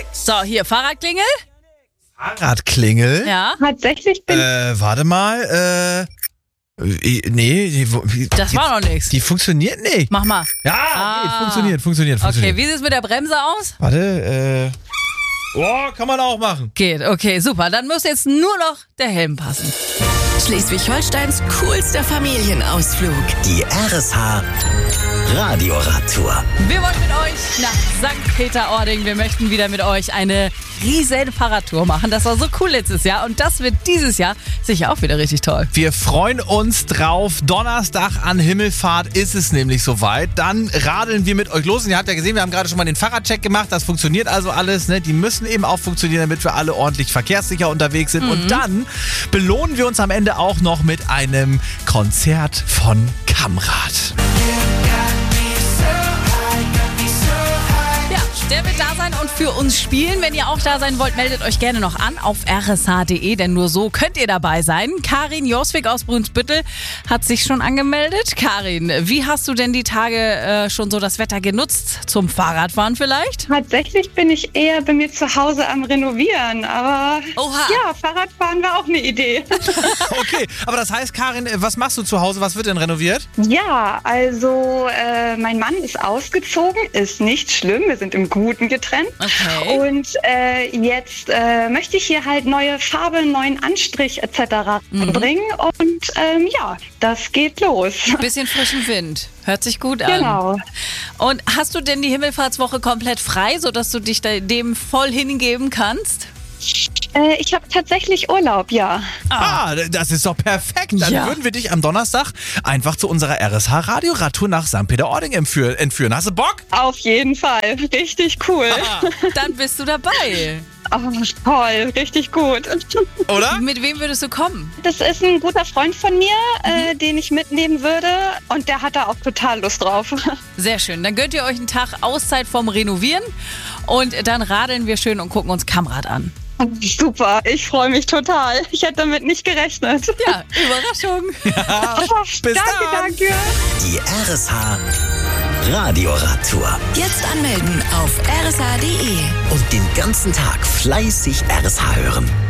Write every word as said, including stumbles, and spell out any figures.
So, hier, Fahrradklingel. Fahrradklingel? Ja. Tatsächlich bin Äh, warte mal, äh, äh, nee, die, die, Das die, war noch nichts. Die funktioniert nicht. Mach mal. Ja, Ah. geht, funktioniert, funktioniert, funktioniert. Okay, wie sieht es mit der Bremse aus? Warte, äh, oh, kann man auch machen. Geht, okay, super. Dann muss jetzt nur noch der Helm passen. Schleswig-Holsteins coolster Familienausflug. Die R S H Radioradtour. Wir wollen mit euch nach Sankt Peter-Ording. Wir möchten wieder mit euch eine riesen Fahrradtour machen. Das war so cool letztes Jahr und das wird dieses Jahr sicher auch wieder richtig toll. Wir freuen uns drauf. Donnerstag an Himmelfahrt ist es nämlich soweit. Dann radeln wir mit euch los. Und ihr habt ja gesehen, wir haben gerade schon mal den Fahrradcheck gemacht. Das funktioniert also alles. Ne? Die müssen eben auch funktionieren, damit wir alle ordentlich verkehrssicher unterwegs sind. Mhm. Und dann belohnen wir uns am Ende auch noch mit einem Konzert von Kamrat. Der wird da sein und für uns spielen. Wenn ihr auch da sein wollt, meldet euch gerne noch an auf r s h punkt d e, denn nur so könnt ihr dabei sein. Karin Joswig aus Brunsbüttel hat sich schon angemeldet. Karin, wie hast du denn die Tage äh, schon so das Wetter genutzt? Zum Fahrradfahren vielleicht? Tatsächlich bin ich eher bei mir zu Hause am Renovieren, aber Oha. ja, Fahrradfahren war auch eine Idee. Okay, aber das heißt, Karin, was machst du zu Hause? Was wird denn renoviert? Ja, also äh, mein Mann ist ausgezogen, ist nicht schlimm, wir sind im Guten getrennt. Okay. Und äh, jetzt äh, möchte ich hier halt neue Farbe, neuen Anstrich et cetera Mhm. bringen und ähm, ja, das geht los. Bisschen frischen Wind. Hört sich gut an. Genau. Und hast du denn die Himmelfahrtswoche komplett frei, sodass du dich da- dem voll hingeben kannst? Äh, ich habe tatsächlich Urlaub, ja. Ah, das ist doch perfekt. Dann Ja. würden wir dich am Donnerstag einfach zu unserer R S H-Radioradtour nach Sankt Peter-Ording entführen. entführen. Hast du Bock? Auf jeden Fall, richtig cool. Dann bist du dabei. Oh, toll, richtig gut. Oder? Mit wem würdest du kommen? Das ist ein guter Freund von mir, äh, den ich mitnehmen würde und der hat da auch total Lust drauf. Sehr schön. Dann gönnt ihr euch einen Tag Auszeit vom Renovieren und dann radeln wir schön und gucken uns Kamrat an. Super, ich freue mich total. Ich hätte damit nicht gerechnet. Ja, Überraschung. Oh, bis danke, dann. danke. Die R S H Radioradtour. Jetzt anmelden auf r s h punkt d e. Und den ganzen Tag fleißig R S H hören.